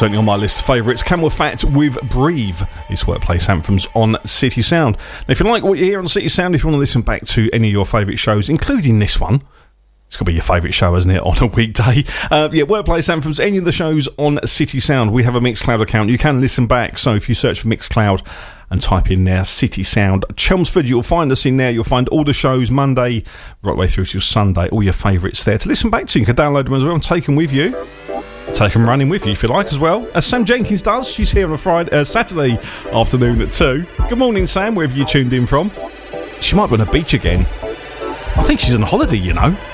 certainly on my list of favourites. Camel Fat with Breathe. It's Workplace Anthems on City Sound. Now, if you like what you hear on City Sound, if you want to listen back to any of your favourite shows, including this one, it's got to be your favourite show, isn't it, on a weekday? Workplace Anthems, any of the shows on City Sound. We have a Mixcloud account. You can listen back. So if you search for Mixcloud and type in there City Sound Chelmsford, you'll find us in there. You'll find all the shows Monday right the way through to Sunday, all your favourites there to listen back to. You can download them as well and take them with you. Take them running with you if you like as well, as Sam Jenkins does. She's here on a Saturday afternoon at 2. Good morning, Sam, wherever you tuned in from. She might be on a beach again. I think she's on holiday, you know.